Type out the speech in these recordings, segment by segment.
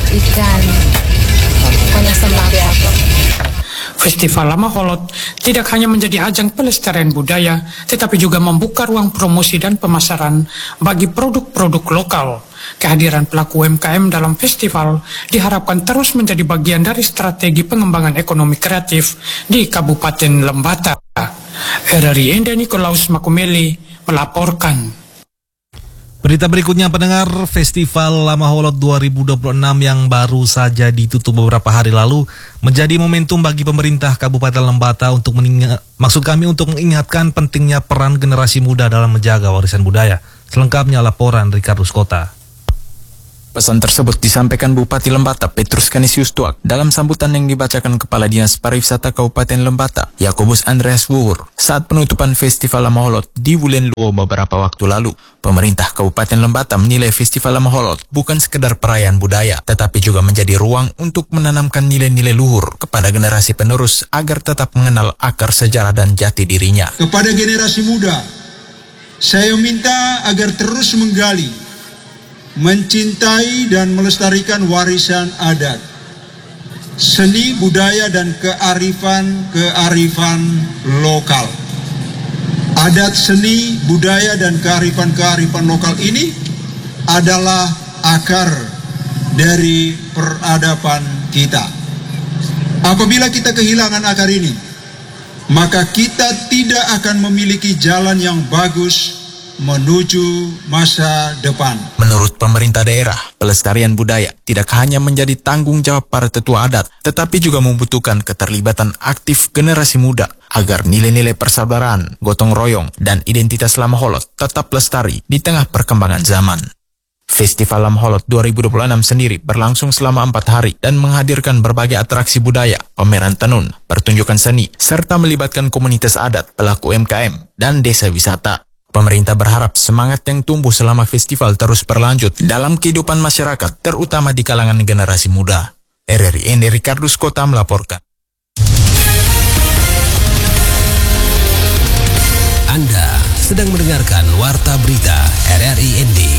ikan, pokoknya sembako. Festival Lama Holot tidak hanya menjadi ajang pelestarian budaya, tetapi juga membuka ruang promosi dan pemasaran bagi produk-produk lokal. Kehadiran pelaku UMKM dalam festival diharapkan terus menjadi bagian dari strategi pengembangan ekonomi kreatif di Kabupaten Lembata. RRI Ende Nikolaus Makumeli melaporkan. Berita berikutnya, pendengar, Festival Lama Holot 2026 yang baru saja ditutup beberapa hari lalu menjadi momentum bagi pemerintah Kabupaten Lembata untuk mengingatkan pentingnya peran generasi muda dalam menjaga warisan budaya. Selengkapnya laporan Ricardus Kota. Pesan tersebut disampaikan Bupati Lembata Petrus Kanisius Tuak dalam sambutan yang dibacakan Kepala Dinas Pariwisata Kabupaten Lembata Yakobus Andreas Wuhur saat penutupan Festival Lama Holot di Wulen Luo beberapa waktu lalu. Pemerintah Kabupaten Lembata menilai Festival Lama Holot bukan sekedar perayaan budaya, tetapi juga menjadi ruang untuk menanamkan nilai-nilai luhur kepada generasi penerus agar tetap mengenal akar sejarah dan jati dirinya. Kepada generasi muda, saya minta agar terus menggali, mencintai dan melestarikan warisan adat, seni budaya dan kearifan lokal. Adat, seni, budaya dan kearifan lokal ini adalah akar dari peradaban kita. Apabila kita kehilangan akar ini, maka kita tidak akan memiliki jalan yang bagus menuju masa depan. Menurut pemerintah daerah, pelestarian budaya tidak hanya menjadi tanggung jawab para tetua adat, tetapi juga membutuhkan keterlibatan aktif generasi muda agar nilai-nilai persabaran, gotong royong, dan identitas Lama Holot tetap lestari di tengah perkembangan zaman. Festival Lama Holot 2026 sendiri berlangsung selama 4 hari dan menghadirkan berbagai atraksi budaya, pameran tenun, pertunjukan seni, serta melibatkan komunitas adat, pelaku UMKM, dan desa wisata. Pemerintah berharap semangat yang tumbuh selama festival terus berlanjut dalam kehidupan masyarakat, terutama di kalangan generasi muda. RRI Ende Ricardus Kota melaporkan. Anda sedang mendengarkan Warta Berita RRI Ende.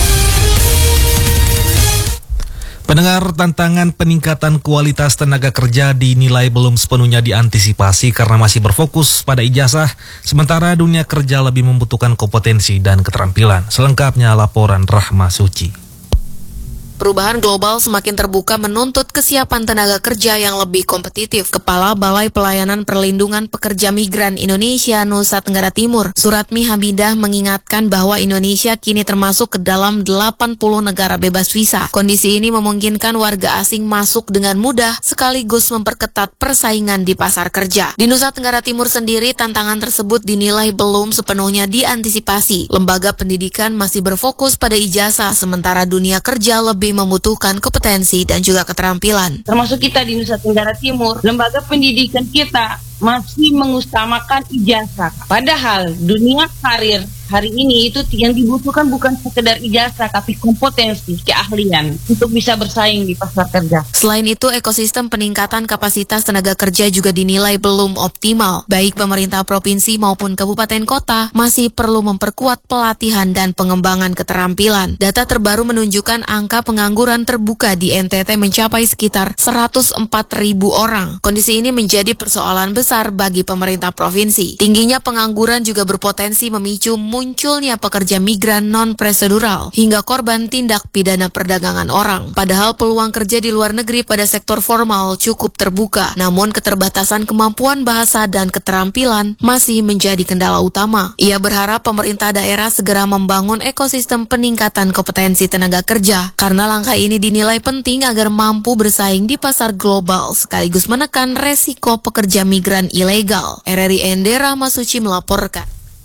Pendengar, tantangan peningkatan kualitas tenaga kerja dinilai belum sepenuhnya diantisipasi karena masih berfokus pada ijazah, sementara dunia kerja lebih membutuhkan kompetensi dan keterampilan. Selengkapnya laporan Rahma Suci. Perubahan global semakin terbuka menuntut kesiapan tenaga kerja yang lebih kompetitif. Kepala Balai Pelayanan Perlindungan Pekerja Migran Indonesia Nusa Tenggara Timur, Suratmi Hamidah, mengingatkan bahwa Indonesia kini termasuk ke dalam 80 negara bebas visa. Kondisi ini memungkinkan warga asing masuk dengan mudah sekaligus memperketat persaingan di pasar kerja. Di Nusa Tenggara Timur sendiri, tantangan tersebut dinilai belum sepenuhnya diantisipasi. Lembaga pendidikan masih berfokus pada ijazah, sementara dunia kerja lebih membutuhkan kompetensi dan juga keterampilan. Termasuk kita di Nusa Tenggara Timur, lembaga pendidikan kita masih mengutamakan ijazah. Padahal dunia karir hari ini itu yang dibutuhkan bukan sekedar ijazah, tapi kompetensi, keahlian untuk bisa bersaing di pasar kerja. Selain itu, ekosistem peningkatan kapasitas tenaga kerja juga dinilai belum optimal. Baik pemerintah provinsi maupun kabupaten kota masih perlu memperkuat pelatihan dan pengembangan keterampilan. Data terbaru menunjukkan angka pengangguran terbuka di NTT mencapai sekitar 104.000 orang. Kondisi ini menjadi persoalan besar bagi pemerintah provinsi. Tingginya pengangguran juga berpotensi memicu munculnya pekerja migran non-prosedural hingga korban tindak pidana perdagangan orang. Padahal peluang kerja di luar negeri pada sektor formal cukup terbuka, namun keterbatasan kemampuan bahasa dan keterampilan masih menjadi kendala utama. Ia berharap pemerintah daerah segera membangun ekosistem peningkatan kompetensi tenaga kerja, karena langkah ini dinilai penting agar mampu bersaing di pasar global sekaligus menekan resiko pekerja migran ilegal. RRI Ende Rahma Suci melaporkan.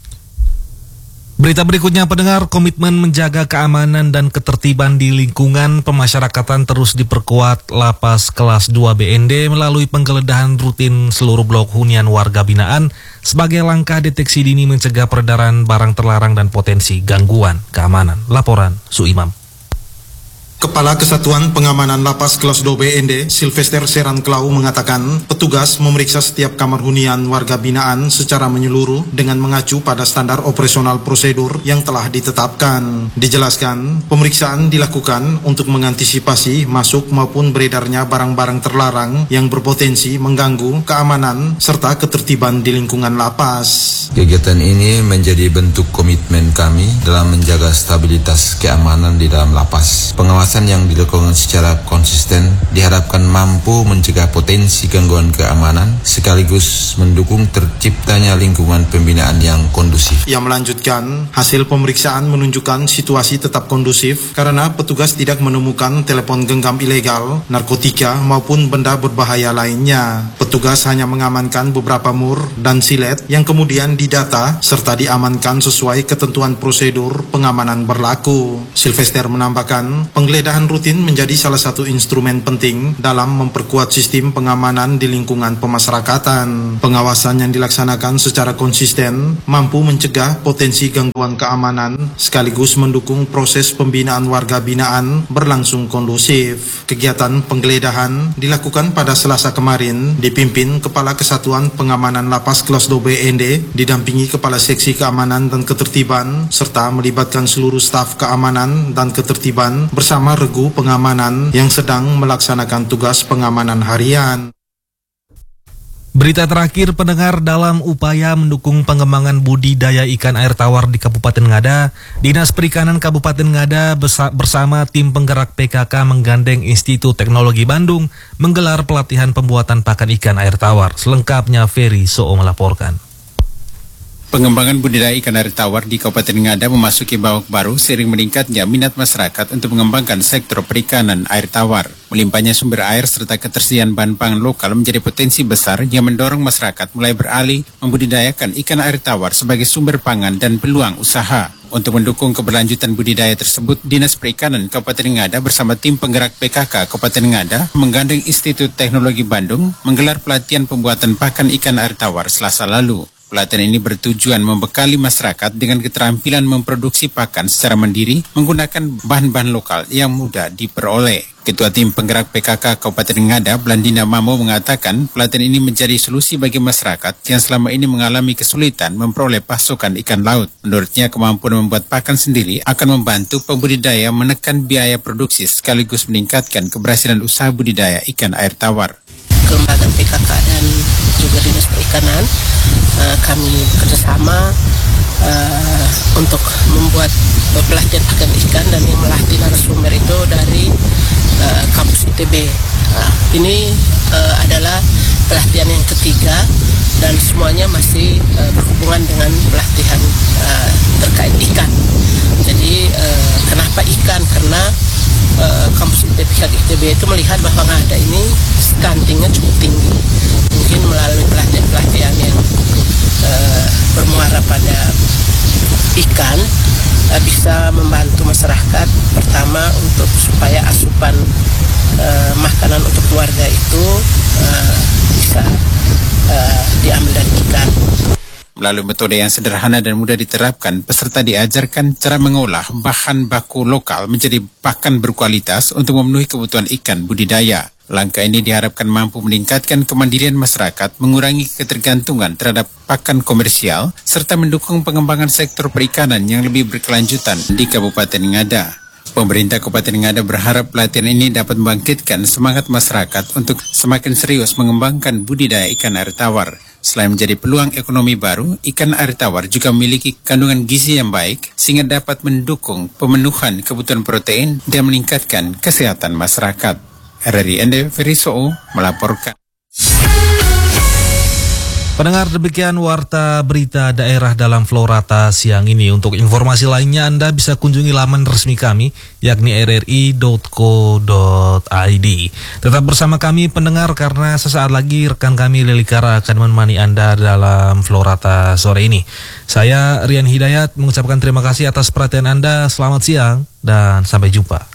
Berita berikutnya, pendengar, komitmen menjaga keamanan dan ketertiban di lingkungan pemasyarakatan terus diperkuat Lapas Kelas 2 BND melalui penggeledahan rutin seluruh blok hunian warga binaan sebagai langkah deteksi dini mencegah peredaran barang terlarang dan potensi gangguan keamanan. Laporan Suimam. Kepala Kesatuan Pengamanan Lapas Kelas 2 BND, Sylvester Seranklau mengatakan, petugas memeriksa setiap kamar hunian warga binaan secara menyeluruh dengan mengacu pada standar operasional prosedur yang telah ditetapkan. Dijelaskan, pemeriksaan dilakukan untuk mengantisipasi masuk maupun beredarnya barang-barang terlarang yang berpotensi mengganggu keamanan serta ketertiban di lingkungan lapas. Kegiatan ini menjadi bentuk komitmen kami dalam menjaga stabilitas keamanan di dalam lapas. Pengawasan yang dilakukan secara konsisten diharapkan mampu mencegah potensi gangguan keamanan sekaligus mendukung terciptanya lingkungan pembinaan yang kondusif. Ia melanjutkan, hasil pemeriksaan menunjukkan situasi tetap kondusif karena petugas tidak menemukan telepon genggam ilegal, narkotika maupun benda berbahaya lainnya. Petugas hanya mengamankan beberapa mur dan silet yang kemudian didata serta diamankan sesuai ketentuan prosedur pengamanan berlaku. Sylvester menambahkan, penggeledahan rutin menjadi salah satu instrumen penting dalam memperkuat sistem pengamanan di lingkungan pemasyarakatan. Pengawasan yang dilaksanakan secara konsisten mampu mencegah potensi gangguan keamanan sekaligus mendukung proses pembinaan warga binaan berlangsung kondusif. Kegiatan penggeledahan dilakukan pada Selasa kemarin dipimpin Kepala Kesatuan Pengamanan Lapas Kelas 2 BND didampingi Kepala Seksi Keamanan dan Ketertiban serta melibatkan seluruh staf keamanan dan ketertiban bersama regu pengamanan yang sedang melaksanakan tugas pengamanan harian. Berita terakhir pendengar, dalam upaya mendukung pengembangan budidaya ikan air tawar di Kabupaten Ngada, Dinas Perikanan Kabupaten Ngada bersama tim penggerak PKK menggandeng Institut Teknologi Bandung menggelar pelatihan pembuatan pakan ikan air tawar. Selengkapnya Ferry Soo melaporkan. Pengembangan budidaya ikan air tawar di Kabupaten Ngada memasuki babak baru seiring meningkatnya minat masyarakat untuk mengembangkan sektor perikanan air tawar. Melimpahnya sumber air serta ketersediaan bahan pangan lokal menjadi potensi besar yang mendorong masyarakat mulai beralih membudidayakan ikan air tawar sebagai sumber pangan dan peluang usaha. Untuk mendukung keberlanjutan budidaya tersebut, Dinas Perikanan Kabupaten Ngada bersama tim penggerak PKK Kabupaten Ngada menggandeng Institut Teknologi Bandung menggelar pelatihan pembuatan pakan ikan air tawar Selasa lalu. Pelatihan ini bertujuan membekali masyarakat dengan keterampilan memproduksi pakan secara mandiri menggunakan bahan-bahan lokal yang mudah diperoleh. Ketua Tim Penggerak PKK Kabupaten Ngada, Blandina Mamo, mengatakan pelatihan ini menjadi solusi bagi masyarakat yang selama ini mengalami kesulitan memperoleh pasokan ikan laut. Menurutnya, kemampuan membuat pakan sendiri akan membantu pembudidaya menekan biaya produksi sekaligus meningkatkan keberhasilan usaha budidaya ikan air tawar. Kelembagaan PKK dan juga Dinas Perikanan kami bekerjasama untuk membuat pelatihan pakan ikan, dan yang melatih narasumber itu dari kampus ITB. Ini adalah pelatihan yang ketiga dan semuanya masih berhubungan dengan pelatihan terkait ikan. Jadi kenapa ikan? Karena kampus ITB itu melihat bahwa Ngada ini stuntingnya cukup tinggi. Mungkin melalui pelatihan-pelatihan yang bermuara pada ikan bisa membantu masyarakat, pertama untuk supaya asupan makanan untuk keluarga itu bisa diambil dari ikan. Melalui metode yang sederhana dan mudah diterapkan, peserta diajarkan cara mengolah bahan baku lokal menjadi pakan berkualitas untuk memenuhi kebutuhan ikan budidaya. Langkah ini diharapkan mampu meningkatkan kemandirian masyarakat, mengurangi ketergantungan terhadap pakan komersial, serta mendukung pengembangan sektor perikanan yang lebih berkelanjutan di Kabupaten Ngada. Pemerintah Kabupaten Ngada berharap pelatihan ini dapat membangkitkan semangat masyarakat untuk semakin serius mengembangkan budidaya ikan air tawar. Selain menjadi peluang ekonomi baru, ikan air tawar juga memiliki kandungan gizi yang baik sehingga dapat mendukung pemenuhan kebutuhan protein dan meningkatkan kesehatan masyarakat. RRI ND Ferry Soo melaporkan. Pendengar, demikian warta berita daerah dalam Florata siang ini. Untuk informasi lainnya Anda bisa kunjungi laman resmi kami, yakni rri.co.id. Tetap bersama kami pendengar, karena sesaat lagi rekan kami Lelikara akan menemani Anda dalam Florata sore ini. Saya Rian Hidayat mengucapkan terima kasih atas perhatian Anda. Selamat siang dan sampai jumpa.